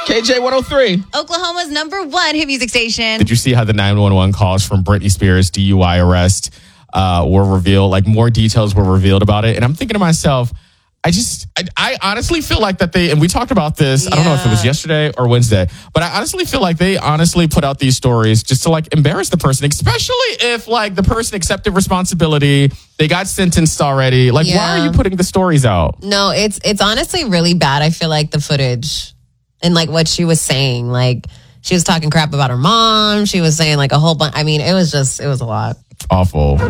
KJ 103. Oklahoma's #1 hit music station. Did you see how the 911 calls from Britney Spears' DUI arrest were revealed? Like, more details were revealed about it. And I'm thinking to myself, I honestly feel like that and we talked about this, I don't know if it was yesterday or Wednesday, but I honestly feel like they honestly put out these stories just to like embarrass the person, especially if like the person accepted responsibility, they got sentenced already. Like, why are you putting the stories out? No, it's honestly really bad. I feel like the footage and like what she was saying, like she was talking crap about her mom. She was saying like a whole bunch. I mean, it was a lot. Awful.